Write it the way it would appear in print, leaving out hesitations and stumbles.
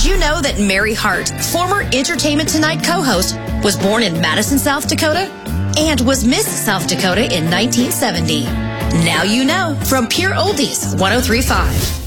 you know that Mary Hart, former Entertainment Tonight co-host, was born in Madison, South Dakota, and was Miss South Dakota in 1970? Now you know from Pure Oldies 103.5.